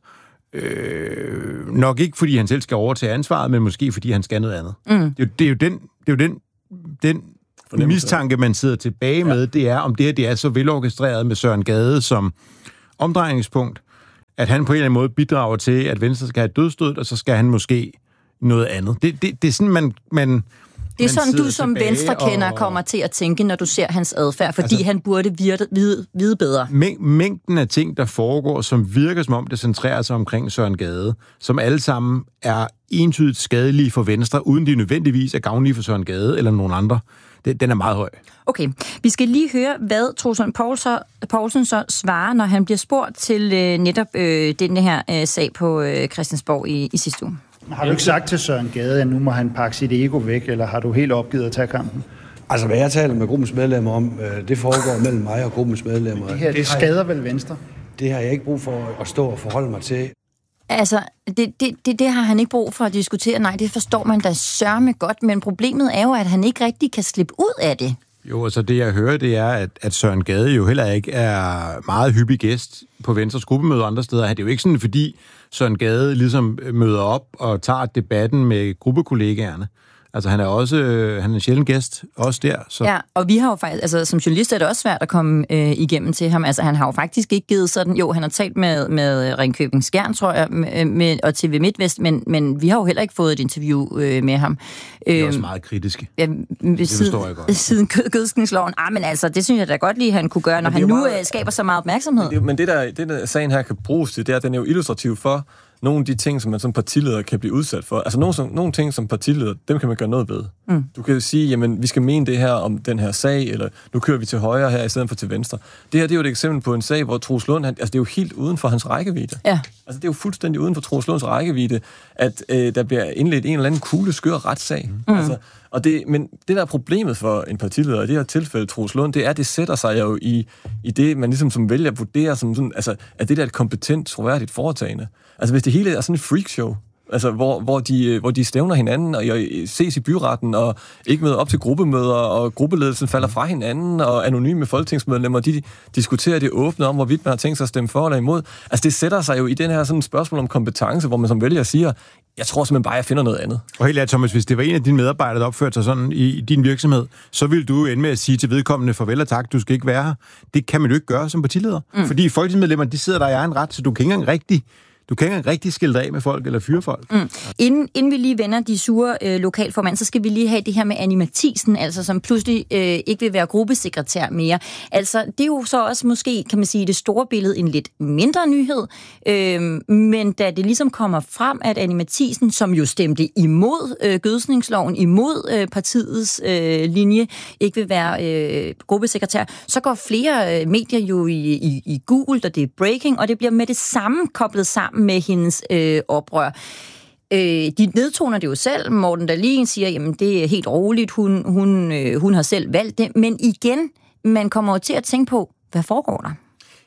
Øh, nok ikke, fordi han selv skal overtage ansvaret, men måske fordi han skal noget andet. Mm. Det, er jo, det er jo den, det er jo den, den mistanke, man sidder tilbage med, ja. Det er, om det her det er så velorkestreret med Søren Gade som omdrejningspunkt, at han på en eller anden måde bidrager til, at Venstre skal have et dødsstød, og så skal han måske noget andet. Det, det, det er sådan, man... man det er sådan, du som Venstre-kender og... kommer til at tænke, når du ser hans adfærd, fordi altså, han burde vide, vide, vide bedre. Mængden af ting, der foregår, som virker som om, det centrerer sig omkring Søren Gade, som alle sammen er entydigt skadelige for Venstre, uden de nødvendigvis er gavnlige for Søren Gade eller nogen andre. Den er meget høj. Okay, vi skal lige høre, hvad Troels Lund Poulsen så svarer, når han bliver spurgt til øh, netop øh, den her øh, sag på øh, Christiansborg i, i sidste uge. Har du ikke sagt til Søren Gade, at nu må han pakke sit ego væk, eller har du helt opgivet at tage kampen? Altså, hvad jeg taler med gruppens medlemmer om, øh, det foregår mellem mig og gruppens medlemmer. Det her, det skader vel Venstre? Det har jeg ikke brug for at stå og forholde mig til. Altså, det, det, det, det har han ikke brug for at diskutere. Nej, det forstår man da sørme godt, men problemet er jo, at han ikke rigtig kan slippe ud af det. Jo, altså det jeg hører, det er, at, at Søren Gade jo heller ikke er meget hyppig gæst på Venstres gruppemøder andre steder. Det er jo ikke sådan, fordi Søren Gade ligesom møder op og tager debatten med gruppekollegaerne. Altså, han er også han er en sjælden gæst, også der. Så. Ja, og vi har jo faktisk, altså som journalist er det også svært at komme øh, igennem til ham. Altså, han har jo faktisk ikke givet sådan, jo, han har talt med, med Ringkøbing Skjern, tror jeg, med, med, og T V MidtVest, men, men vi har jo heller ikke fået et interview øh, med ham. Det er også meget kritiske. Ja, det forstår jeg godt. Siden gødskningsloven. Ah, men altså, det synes jeg da godt lige, han kunne gøre, når han nu meget, øh, skaber så meget opmærksomhed. Men det, men det der, det der sagen her kan bruges til, det er, at den er jo illustrativ for nogle af de ting, som man som partileder kan blive udsat for. Altså nogle, som, nogle ting som partileder, dem kan man gøre noget ved. Mm. Du kan sige, jamen vi skal mene det her om den her sag, eller nu kører vi til højre her, i stedet for til venstre. Det her, det er jo et eksempel på en sag, hvor Troels Lund, han, altså det er jo helt uden for hans rækkevidde. Ja. Altså det er jo fuldstændig uden for Troels Lunds rækkevidde, at øh, der bliver indledt en eller anden kugle skør retssag. Mm. Altså, og det, men det der er problemet for en partileder, i det her tilfælde Troels Lund, det er, at det sætter sig jo i, i det, man ligesom som vælger vurderer, som sådan, altså, at det der er et kompetent, troværdigt foretagende. Altså hvis det hele er sådan et freakshow, altså hvor, hvor, de, hvor de stævner hinanden og ses i byretten og ikke møder op til gruppemøder, og gruppeledelsen falder fra hinanden, og anonyme folketingsmedlemmer, de diskuterer det åbne om, hvorvidt man har tænkt sig at stemme for eller imod. Altså det sætter sig jo i den her sådan spørgsmål om kompetence, hvor man som vælger siger, jeg tror simpelthen bare, jeg finder noget andet. Og helt ærligt, Thomas, hvis det var en af dine medarbejdere, der opførte sig sådan i din virksomhed, så ville du ende med at sige til vedkommende farvel og tak, du skal ikke være her. Det kan man jo ikke gøre som partileder. Mm. Fordi folketingsmedlemmerne, de sidder der i egen ret, så du kan ikke engang rigtig Du kan ikke engang rigtig skille af med folk eller fyre folk. Mm. Inden, inden vi lige vender de sure øh, lokalformand, så skal vi lige have det her med Annie Matthiesen, altså som pludselig øh, ikke vil være gruppesekretær mere. Altså, det er jo så også måske, kan man sige, det store billede en lidt mindre nyhed, øh, men da det ligesom kommer frem, at Annie Matthiesen, som jo stemte imod øh, gødsningsloven, imod øh, partiets øh, linje, ikke vil være øh, gruppesekretær, så går flere øh, medier jo i, i, i Google, og det er breaking, og det bliver med det samme koblet sammen med hendes øh, oprør. Øh, de nedtoner det jo selv. Morten Dahlin siger, jamen det er helt roligt, hun, hun, øh, hun har selv valgt det. Men igen, man kommer jo til at tænke på, hvad foregår der?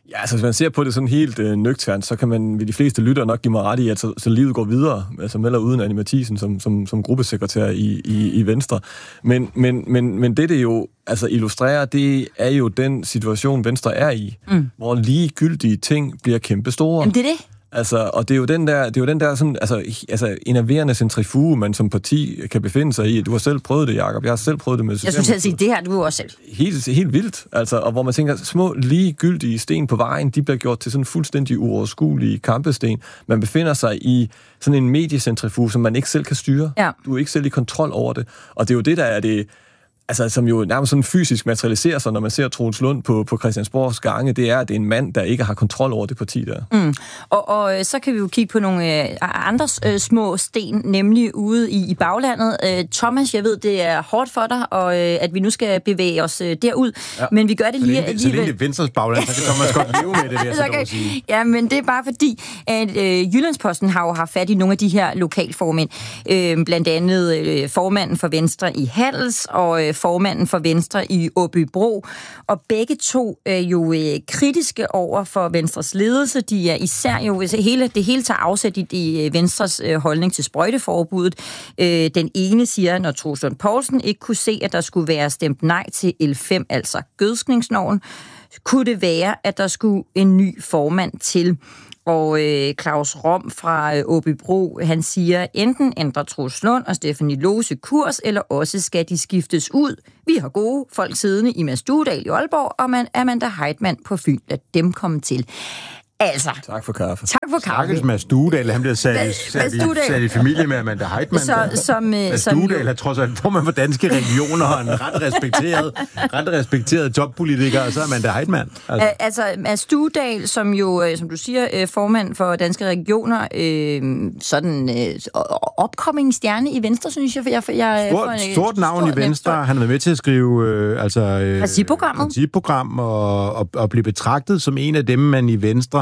Ja, altså hvis man ser på det sådan helt øh, nøgternt, så kan man ved de fleste lyttere nok give mig ret i, at så, så livet går videre, altså med eller uden Annie Matthiesen som, som, som gruppesekretær i, i, i Venstre. Men, men, men, men det, det jo altså illustrerer, det er jo den situation, Venstre er i, mm. hvor ligegyldige ting bliver kæmpe store. Jamen det er det. Altså, og det er jo den der, det er jo den der sådan, altså, altså enerverende centrifuge, man som parti kan befinde sig i. Du har selv prøvet det, Jacob. Jeg har selv prøvet det med Jeg skulle til at sige, det her du også selv. Helt, helt vildt, altså, og hvor man tænker, små ligegyldige sten på vejen, de bliver gjort til sådan fuldstændig uoverskuelige kampesten. Man befinder sig i sådan en mediecentrifuge, som man ikke selv kan styre. Ja. Du er ikke selv i kontrol over det. Og det er jo det, der er det, altså, som jo nærmest sådan fysisk materialiserer sig, når man ser Troels Lund på, på Christiansborgs gange, det er, at det er en mand, der ikke har kontrol over det parti der. Mm. Og, og så kan vi jo kigge på nogle øh, andre øh, små sten, nemlig ude i, i baglandet. Øh, Thomas, jeg ved, det er hårdt for dig, og øh, at vi nu skal bevæge os øh, derud, ja. Men vi gør det lige alligevel. Så længe det er Venstres bagland, så kan Thomas godt leve med det, vil jeg så okay. dog sige. Ja, men det er bare fordi, at øh, Jyllandsposten har jo haft fat i nogle af de her lokalformænd. Øh, blandt andet øh, formanden for Venstre i Hals, og øh, formanden for Venstre i Åbybro, og begge to er jo øh, kritiske over for Venstres ledelse. De er især jo, hele, det hele tager afsæt i de, Venstres øh, holdning til sprøjteforbuddet. Øh, den ene siger, når Troels Lund Poulsen ikke kunne se, at der skulle være stemt nej til L fem, altså gødskningsnormen, kunne det være, at der skulle en ny formand til. Og øh, Claus Rom fra øh, Åbybro, han siger, enten ændrer Troels Lund og Stephanie Lose kurs, eller også skal de skiftes ud. Vi har gode folk siddende i Mads Duedal i Aalborg, og man, Amanda Heitmann på Fyn. Lad dem komme til. Altså. Tak for kaffe. Tak for kaffe. Stakkels Mads Duedal, han bliver sat, sat, i, sat i familie med Amanda Heitmann. Så, som, Mads som Duedal er trods alt formand for danske regioner og en ret respekteret, ret respekteret toppolitiker, og så Amanda Heitmann. Altså, altså Mads Duedal, som jo, som du siger, formand for danske regioner, øh, sådan øh, opkommende stjerne i Venstre, synes jeg. For jeg, for jeg stort, for en, stort navn stort, i Venstre. Han har været med til at skrive øh, altså, øh, principprogrammet. principprogram og, og, og blive betragtet som en af dem, man i Venstre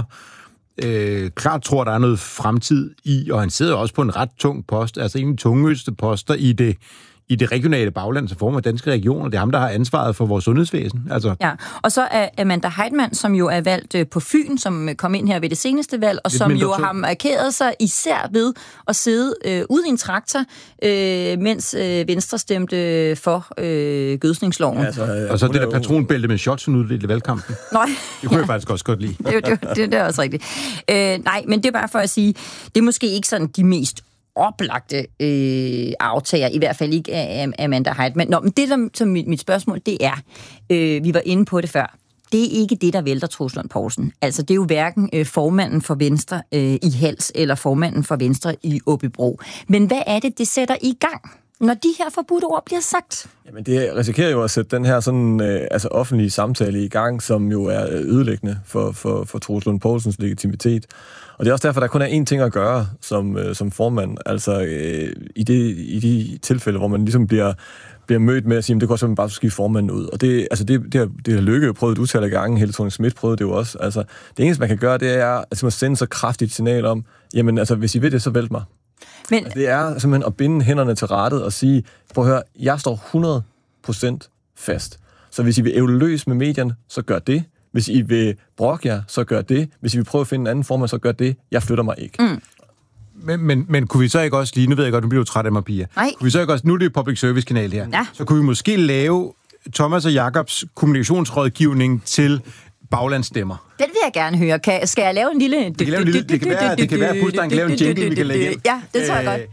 Øh, klart tror, der er noget fremtid i, og han sidder også på en ret tung post, altså en af de tungeste poster i det, i det regionale bagland, som former danske regioner. Det er ham, der har ansvaret for vores sundhedsvæsen. Altså. Ja, og så er Amanda Heitmann, som jo er valgt på Fyn, som kom ind her ved det seneste valg, og Lidt som jo har markeret sig især ved at sidde øh, ude i en traktor, øh, mens øh, Venstre stemte for øh, gødsningsloven. Ja, altså, øh, og så det der patronbælte med shots udviklet i valgkampen. Nej. Det kunne ja. jeg faktisk også godt lide. det, det, det, det er også rigtigt. Øh, nej, men det er bare for at sige, det er måske ikke sådan de mest oplagte øh, aftager, i hvert fald ikke af Amanda Heitmann. Nå, men det, der, som mit, mit spørgsmål, det er, øh, vi var inde på det før, det er ikke det, der vælter Troels Lund Poulsen. Altså, det er jo hverken øh, formanden for Venstre øh, i Hals, eller formanden for Venstre i Åbybro. Men hvad er det, det sætter i gang, når de her forbudte ord bliver sagt? Jamen, det risikerer jo at sætte den her sådan, øh, altså offentlige samtale i gang, som jo er ødelæggende for, for, for Troels Lund Poulsens legitimitet. Og det er også derfor, der kun er én ting at gøre som, øh, som formand. Altså øh, i, det, i de tilfælde, hvor man ligesom bliver, bliver mødt med at sige, at det går simpelthen bare skifte formanden ud. Og det, altså det, det, har, det har Løkke jo prøvet et utal af gange. Helle Thorning-Schmidt prøvede det jo også. Altså, det eneste, man kan gøre, det er at man sende så kraftigt signal om, jamen altså, hvis I vil det, så vælt mig. Men altså, det er simpelthen at binde hænderne til rattet og sige, prøv at høre, jeg står hundrede procent fast. Så hvis I vil ævle løs med medierne, så gør det. Hvis I vil brokke jer, så gør det. Hvis I vil prøve at finde en anden formand, så gør det. Jeg flytter mig ikke. Mm. Men, men, men kunne vi så ikke også lige, nu ved jeg godt, nu bliver du træt af mig, Pia. Nej. Kunne vi så ikke også, nu er det jo public service kanal her, ja. så kunne vi måske lave Thomas og Jacobs kommunikationsrådgivning til baglandsstemmer. Den vil jeg gerne høre. Kan, skal jeg lave en lille... Det kan, lave en lille, det kan være, det kan være at Pustein kan lave en jingle, vi kan lægge ind. Ja, det tror jeg godt.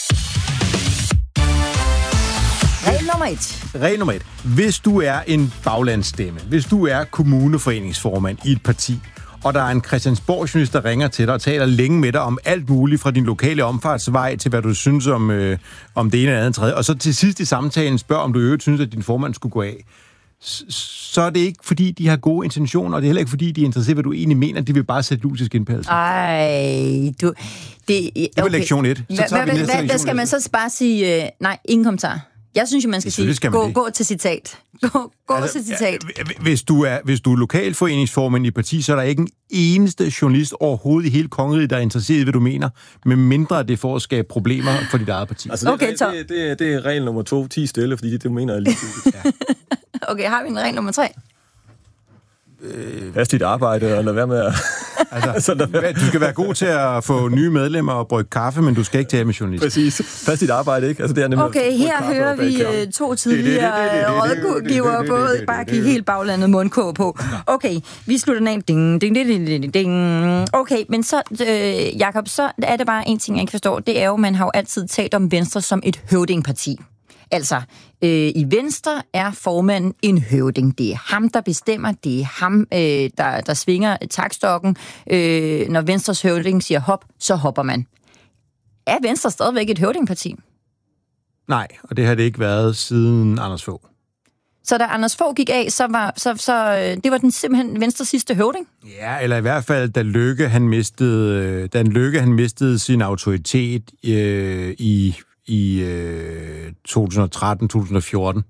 Regel nummer et. Regel nummer et. Hvis du er en baglandsstemme, hvis du er kommuneforeningsformand i et parti, og der er en Christiansborg-journalist, der ringer til dig og taler længe med dig om alt muligt fra din lokale omfartsvej til, hvad du synes om, øh, om det ene eller andet tredje, og så til sidst i samtalen spørger, om du øvrigt synes, at din formand skulle gå af, så er det ikke, fordi de har gode intentioner, og det er heller ikke, fordi de er interesseret, hvad du egentlig mener. De vil bare sætte lus i skindpelsen. Ej, du... Det, okay. det var lektion et. Så tager vi næste lektion. Hvad skal man så bare sige? Øh, nej, ingen kommentar. Jeg synes jo, man skal sige, skal gå, man gå til citat. Gå, gå altså, til citat. Hvis du er, hvis du er lokalforeningsformand i parti, så er der ikke en eneste journalist overhovedet i hele kongeriget, der er interesseret i, hvad du mener, med mindre det får at skabe problemer for dit eget parti. Altså, det, okay, det, det, det, det er regel nummer to, ti stille, fordi det, det mener jeg lige. Ja. Okay, har vi en regel nummer tre? Øh, Fast dit arbejde, og lad være med at... altså, du skal være god til at få nye medlemmer og brygge kaffe, men du skal ikke tage med journalist. Præcis. Fast dit arbejde, ikke? Altså, det er nemlig okay, her hører vi uh, to tidligere rådgivere både bare give helt baglandet mundkåb på. Okay, vi slutter den af. Ding, ding, ding, ding, ding. Okay, men så, øh, Jakob, så er det bare en ting, jeg ikke forstår. Det er jo, man har jo altid talt om Venstre som et høvdingparti. Altså, øh, i Venstre er formanden en høvding. Det er ham, der bestemmer. Det er ham, øh, der, der svinger takstokken. Øh, når Venstres høvding siger hop, så hopper man. Er Venstre stadigvæk et høvdingparti? Nej, og det har det ikke været siden Anders Fogh. Så da Anders Fogh gik af, så var så, så, det var den simpelthen Venstres sidste høvding? Ja, eller i hvert fald, da Løkke han mistede, da Løkke, han mistede sin autoritet øh, i... i øh, to tusind og tretten til to tusind og fjorten,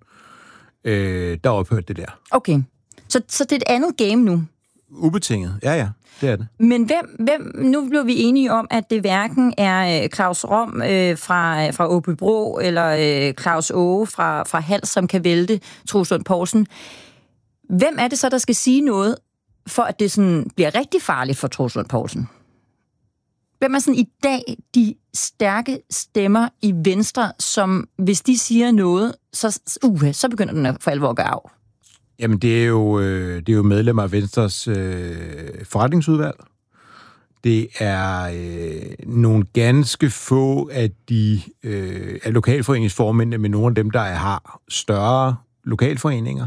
øh, der ophørte det der. Okay, så, så det er et andet game nu? Ubetinget, ja ja, det er det. Men hvem, hvem nu blev vi enige om, at det hverken er Claus Rom øh, fra, fra Åbybro, eller øh, Claus Åge fra, fra Hals, som kan vælte Troels Lund Poulsen. Hvem er det så, der skal sige noget, for at det sådan bliver rigtig farligt for Troels Lund Poulsen? Hvem er sådan i dag de stærke stemmer i Venstre, som hvis de siger noget, så, uh, så begynder den at for alvor at gøre af? Jamen, det er jo, øh, det er jo medlemmer af Venstres øh, forretningsudvalg. Det er øh, nogle ganske få af de øh, af lokalforeningsformændene, med nogle af dem, der har større lokalforeninger.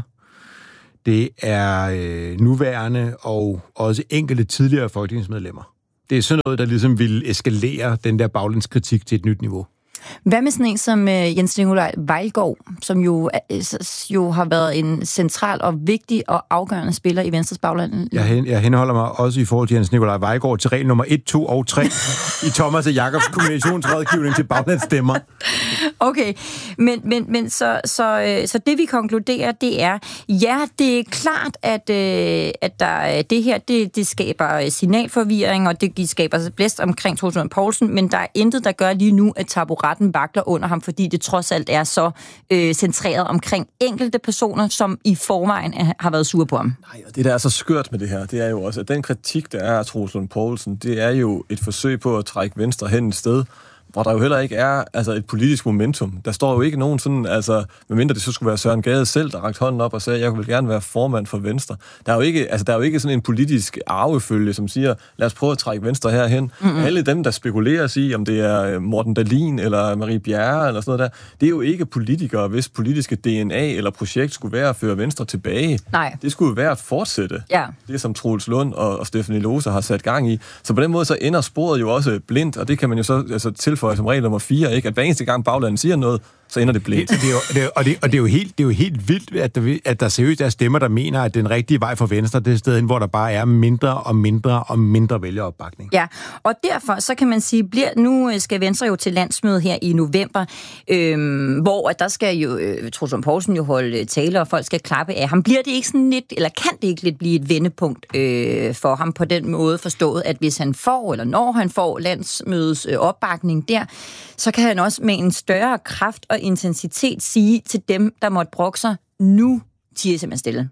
Det er øh, nuværende og også enkelte tidligere folketingsmedlemmer. Det er sådan noget, der ligesom vil eskalere den der baglandskritik til et nyt niveau. Hvad med sådan en som uh, Jens Nikolaj Vejlgaard, som jo, uh, jo har været en central og vigtig og afgørende spiller i Venstres bagland? Jeg, hen, jeg henholder mig også i forhold til Jens Nikolaj Vejlgaard til regel nummer et, to og tre i Thomas og Jakobs kombinationsrådgivning til baglandsstemmer. Okay, men, men, men så, så, så det vi konkluderer, det er, ja, det er klart, at, at der, det her, det, det skaber signalforvirring, og det skaber blæst omkring Troels Lund Poulsen, men der er intet, der gør lige nu, at taburetten vakler under ham, fordi det trods alt er så øh, centreret omkring enkelte personer, som i forvejen er, har været sure på ham. Nej, og det, der er så skørt med det her, det er jo også, at den kritik, der er af Troels Lund Poulsen, det er jo et forsøg på at trække Venstre hen et sted, hvor der jo heller ikke er altså et politisk momentum. Der står jo ikke nogen sådan, altså, medmindre det så skulle være Søren Gade selv, der rakte hånden op og sagde, jeg vil gerne være formand for Venstre. Der er jo ikke, altså, der er jo ikke sådan en politisk arvefølge, som siger, lad os prøve at trække Venstre herhen. Mm-hmm. Alle dem, der spekulerer sig, om det er Morten Dahlin eller Marie Bjerre eller sådan noget der, det er jo ikke politikere, hvis politiske D N A eller projekt skulle være at føre Venstre tilbage. Nej. Det skulle være at fortsætte. Ja. Det, som Troels Lund og, og Stephanie Lose har sat gang i. Så på den måde så ender sporet jo også blindt, og det kan man jo så altså, tilføje som regel nummer fire, ikke? At hver eneste gang baglandet siger noget, så ender det blindt. Det, det er jo, det er, og, det, og det er jo helt, det er jo helt vildt, at der, at der seriøst er stemmer, der mener, at den rigtige vej for Venstre, det er stedet, hvor der bare er mindre og mindre og mindre vælgeropbakning. Ja, og derfor så kan man sige, bliver, nu skal Venstre jo til landsmøde her i november, øhm, hvor at der skal jo øh, Troels Lund Poulsen jo holde tale, og folk skal klappe af ham. Bliver det ikke sådan lidt, eller kan det ikke lidt blive et vendepunkt øh, for ham på den måde forstået, at hvis han får, eller når han får landsmødets øh, opbakning der, så kan han også med en større kraft og intensitet sige til dem, der måtte brokke sig, nu tiger simpelthen stille.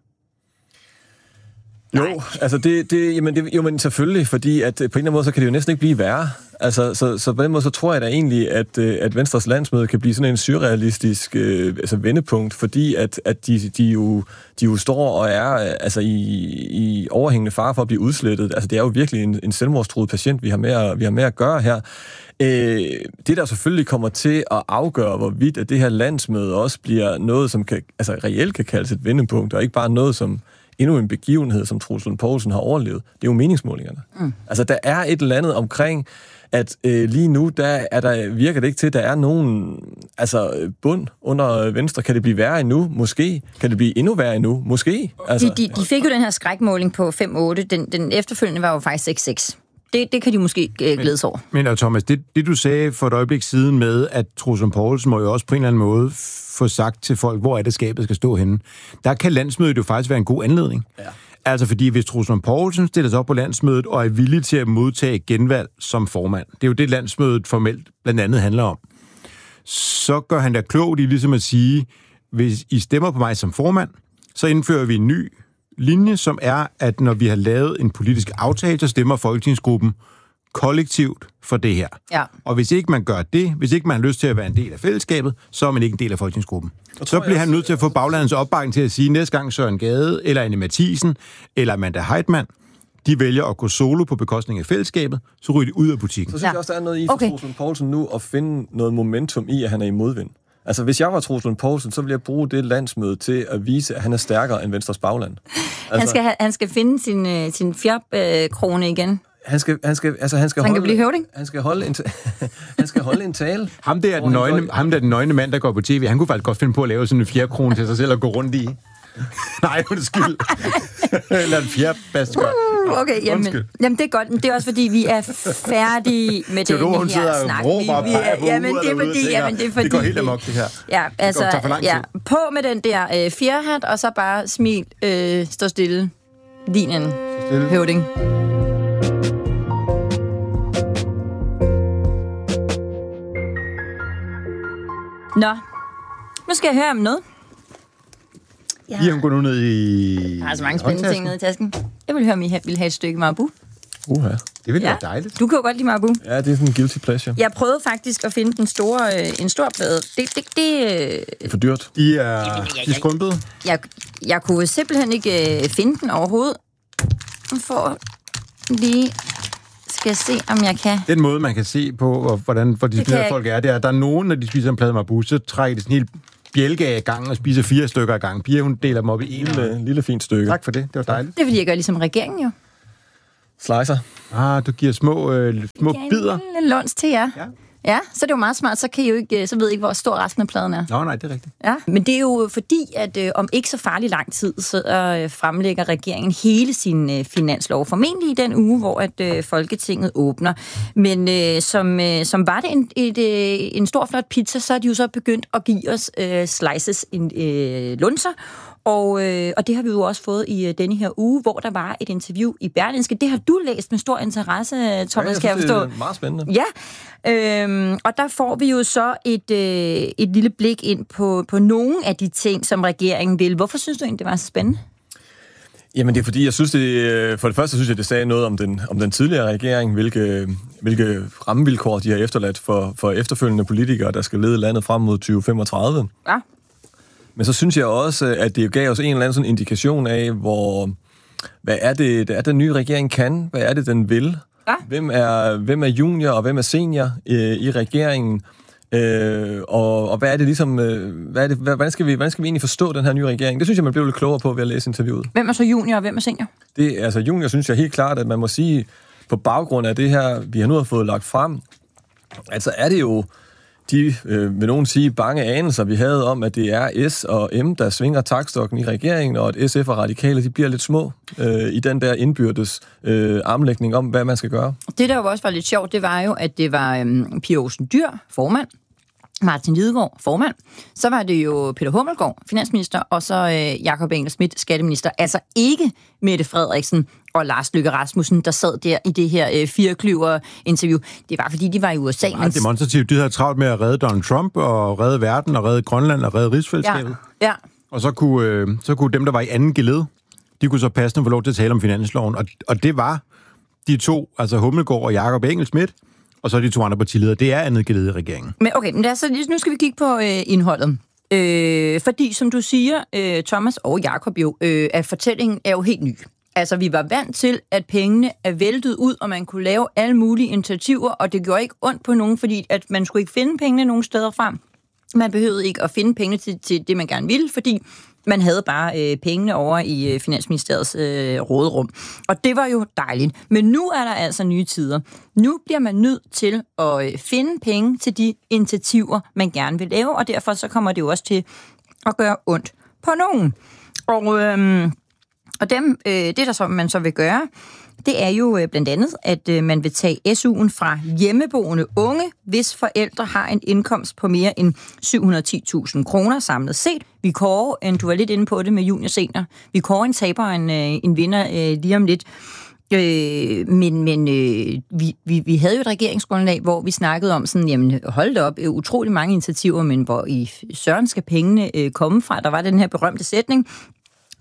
Jo, Nej. altså det, det, jamen det, jo, men selvfølgelig, fordi at på en eller anden måde, så kan det jo næsten ikke blive værre. Altså, så, så på den måde, så tror jeg da egentlig, at, at Venstres landsmøde kan blive sådan en surrealistisk øh, altså vendepunkt, fordi at, at de, de, jo, de jo står og er altså i, i overhængende fare for at blive udslettet. Altså, det er jo virkelig en, en selvmordstruet patient, vi har med at, vi har med at gøre her. Øh, det, der selvfølgelig kommer til at afgøre, hvorvidt at det her landsmøde også bliver noget, som kan, altså, reelt kan kaldes et vendepunkt, og ikke bare noget, som endnu en begivenhed, som Troels Lund Poulsen har overlevet. Det er jo meningsmålingerne. Mm. Altså, der er et eller andet omkring, at øh, lige nu, der, er der virker det ikke til, at der er nogen altså, bund under Venstre. Kan det blive værre endnu? Måske. Kan det blive endnu værre endnu? Måske. Altså, de, de, de fik jo den her skrækmåling på fem otte. Den, den efterfølgende var jo faktisk seks seks. Det, det kan de måske øh, glædes over. Men, men Thomas, det, det du sagde for et øjeblik siden med, at Troels Lund Poulsen må jo også på en eller anden måde få sagt til folk, hvor er det skabet skal stå henne. Der kan landsmødet jo faktisk være en god anledning. Ja. Altså fordi hvis Troels Lund Poulsen stiller sig op på landsmødet og er villig til at modtage genvalg som formand, det er jo det, landsmødet formelt blandt andet handler om, så gør han da klogt i ligesom at sige, hvis I stemmer på mig som formand, så indfører vi en ny linje, som er, at når vi har lavet en politisk aftale, så stemmer folketingsgruppen kollektivt for det her. Ja. Og hvis ikke man gør det, hvis ikke man har lyst til at være en del af fællesskabet, så er man ikke en del af folketingsgruppen. Så bliver han nødt til at få baglandets opbakning til at sige, næste gang Søren Gade, eller Anne Mathisen, eller Amanda Heitmann, de vælger at gå solo på bekostning af fællesskabet, så ryger de ud af butikken. Så synes jeg også, der er noget i for okay. Troels Lund Poulsen nu at finde noget momentum i, at han er i modvind. Altså, hvis jeg var Troels Lund Poulsen, så ville jeg bruge det landsmøde til at vise, at han er stærkere end Venstres bagland. Altså, han, skal have, han skal finde sin, øh, sin fjerdkrone øh, igen. Han skal, han skal, altså han skal han holde, kan blive høvding. Han skal holde en, han skal holde en tale. Ham der er den nøgne, ham der er den nøgne mand, der går på tv. Han kunne faktisk godt finde på at lave sådan en fjerkrone til sig selv og gå rundt i. Nej, undskyld. Eller en fjerbasker. Uh, okay, jamen, jamen det er godt. Men det er også fordi, vi er færdige med den her snak. Vi, vi er, jamen det er fordi, jamen det er fordi. Det går helt amok, det her. Ja, altså, ja, på med den der øh, fjerhat, og så bare smil, øh, stå stille. Linjen. Høvding. Nå, nu skal jeg høre om noget. Ja. I har gået nu ned i... Der er så mange spændende ting nede i tasken. Jeg vil høre, om I vil have et stykke Marabu. Uha. Det ville ja. være dejligt. Du kan jo godt lide Marabu. Ja, det er sådan en guilty pleasure. Jeg prøvede faktisk at finde den store, øh, en stor plade. Det, det, det, det er for dyrt. De er, ja, ja, ja, de er skrumpede. Jeg, jeg kunne simpelthen ikke øh, finde den overhovedet. For lige... skal jeg se, om jeg kan... Den måde, man kan se på, hvordan hvor de spiser folk er, det er, at der er nogen, når de spiser en plade Marabu, så trækker de sådan helt bjælke af gang og spiser fire stykker af gang. Pia, hun deler dem op i en lille, lille fint stykke. Tak for det, det var dejligt. Det er, fordi jeg gør ligesom regeringen jo. Slicer. Ah, du giver små, øh, små bidder. En lille luns til jer. Ja. Ja, så det er jo meget smart, så kan I jo ikke, så ved I ikke, hvor stor resten af pladen er. Nå, nej, det er rigtigt. Ja, men det er jo fordi, at øh, om ikke så farlig lang tid, så øh, fremlægger regeringen hele sin øh, finanslov, formentlig i den uge, hvor at øh, Folketinget åbner. Men øh, som, øh, som var det en, et, øh, en stor flot pizza, så er de jo så begyndt at give os øh, slices, en øh, lunser. Og, øh, og det har vi jo også fået i øh, denne her uge, hvor der var et interview i Berlingske. Det har du læst med stor interesse, Thomas, ja, jeg kan jeg forstå. Det er meget spændende. Ja, øhm, og der får vi jo så et, øh, et lille blik ind på, på nogle af de ting, som regeringen vil. Hvorfor synes du egentlig, det var så spændende? Jamen det er fordi, jeg synes det, for det første synes jeg, det sagde noget om den, om den tidligere regering, hvilke, hvilke rammevilkår de har efterladt for, for efterfølgende politikere, der skal lede landet frem mod tyve femogtredive. Ja. Men så synes jeg også, at det gav os en eller anden sådan indikation af, hvor, hvad er det, det er, den nye regering kan? Hvad er det, den vil? Ja. Hvem er, hvem er junior, og hvem er senior øh, i regeringen? Øh, og, og hvad er det ligesom, øh, hvad er det, hvordan, skal vi, hvordan skal vi egentlig forstå den her nye regering? Det synes jeg, man bliver lidt klogere på ved at læse interviewet. Hvem er så junior, og hvem er senior? Det, altså junior synes jeg helt klart, at man må sige, på baggrund af det her, vi har nu har fået lagt frem, altså er det jo de, øh, vil nogen sige, bange anelser, vi havde om, at det er S og M, der svinger taktstokken i regeringen, og at S F og Radikale, de bliver lidt små øh, i den der indbyrdes øh, armlægning om, hvad man skal gøre. Det, der jo også var lidt sjovt, det var jo, at det var øh, Pia Olsen Dyhr, formand, Martin Lidegaard, formand, så var det jo Peter Hummelgaard, finansminister, og så øh, Jakob Engel-Schmidt, skatteminister. Altså ikke Mette Frederiksen og Lars Løkke Rasmussen, der sad der i det her øh, firekløver-interview. Det var, fordi de var i U S A. Det var demonstrativt. De havde travlt med at redde Donald Trump, og redde verden, og redde Grønland, og redde rigsfællesskabet. Ja, ja. Og så kunne, øh, så kunne dem, der var i anden geled, de kunne så passende få lov til at tale om finansloven. Og, og det var de to, altså Hummelgaard og Jakob Engel-Schmidt, og så de to andre partiledere. Det er andet geled i regeringen. Men okay, men så, nu skal vi kigge på øh, indholdet. Øh, fordi, som du siger, øh, Thomas og Jakob jo, øh, at fortællingen er jo helt ny. Altså, vi var vant til, at pengene er væltet ud, og man kunne lave alle mulige initiativer, og det gjorde ikke ondt på nogen, fordi at man skulle ikke finde pengene nogen steder frem. Man behøvede ikke at finde pengene til, til det, man gerne ville, fordi man havde bare øh, pengene over i øh, Finansministeriets øh, råderum. Og det var jo dejligt. Men nu er der altså nye tider. Nu bliver man nødt til at øh, finde penge til de initiativer, man gerne vil lave, og derfor så kommer det jo også til at gøre ondt på nogen. Og, øh, og dem, øh, det, der så, man så vil gøre, det er jo øh, blandt andet, at øh, man vil tage S U'en fra hjemmeboende unge, hvis forældre har en indkomst på mere end syv hundrede og ti tusind kroner samlet set. Vi kårer, en, du var lidt inde på det med junior senior, vi kårer en taber og en, øh, en vinder øh, lige om lidt. Øh, men men øh, vi, vi, vi havde jo et regeringsgrundlag, hvor vi snakkede om sådan, jamen hold da op, øh, utrolig mange initiativer, men hvor i søren skal pengene øh, komme fra. Der var den her berømte sætning,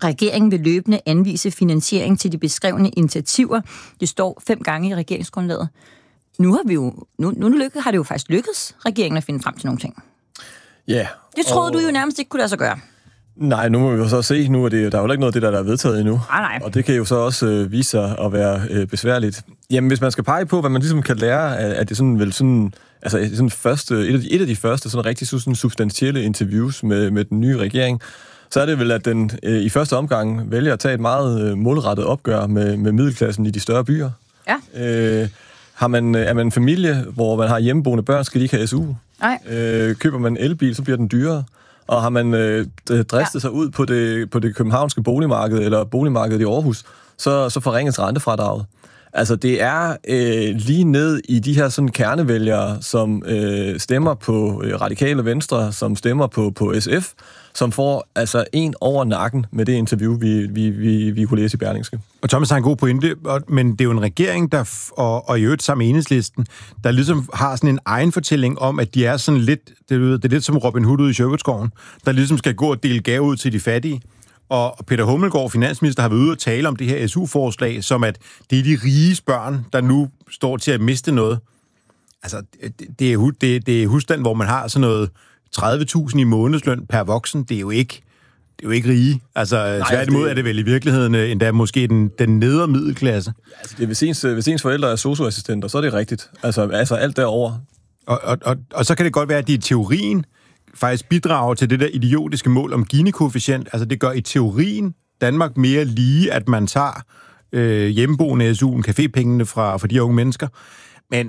Regeringen vil løbende anvise finansiering til de beskrevne initiativer. Det står fem gange i regeringsgrundlaget. Nu har vi jo, nu, nu lykke, har det jo faktisk lykkedes regeringen at finde frem til nogle ting. Ja. Yeah, det troede og... du jo nærmest ikke kunne lade sig gøre. Nej, nu må vi jo så se. Nu er det, der er jo ikke noget af det, der er vedtaget endnu. Ah, nej. Og det kan jo så også øh, vise sig at være øh, besværligt. Jamen, hvis man skal pege på, hvad man ligesom kan lære, at det sådan vel sådan, altså sådan første, et, af de, et af de første sådan rigtig sådan substantielle interviews med, med den nye regering, så er det vel, at den øh, i første omgang vælger at tage et meget øh, målrettet opgør med, med middelklassen i de større byer. Ja. Øh, har man, er man en familie, hvor man har hjemmeboende børn, skal de ikke have S U? Nej. Øh, køber man en elbil, så bliver den dyrere. Og har man øh, dristet ja. sig ud på det, på det københavnske boligmarked, eller boligmarkedet i Aarhus, så, så forringes rentefradraget. Altså, det er øh, lige ned i de her sådan kernevælgere, som øh, stemmer på øh, Radikale Venstre, som stemmer på, på S F, som får altså en over nakken med det interview, vi, vi, vi, vi kunne læse i Berlingske. Og Thomas har en god pointe, men det er jo en regering, der f- og, og i øvrigt sammen med Enhedslisten, der ligesom har sådan en egen fortælling om, at de er sådan lidt, det er, det er lidt som Robin Hood ude i Sherwoodskoven, der ligesom skal gå og dele gave ud til de fattige. Og Peter Hummelgaard, finansminister, har været ude og tale om det her S U-forslag, som at det er de rige børn, der nu står til at miste noget. Altså, det er, det, det er husstand, hvor man har sådan noget tredive tusind i månedsløn per voksen. Det er jo ikke, det er jo ikke rige. Altså, tværtimod er det vel i virkeligheden endda måske den, den nedre middelklasse. Ja, altså, det er, hvis, ens, hvis ens forældre er sosu-assistenter, så er det rigtigt. Altså, altså alt derover. Og, og, og, og så kan det godt være, at de i teorien faktisk bidrager til det der idiotiske mål om Gini-koefficient. Altså, det gør i teorien Danmark mere lige, at man tager øh, hjemmeboende S U'en, cafépengene fra, fra de unge mennesker.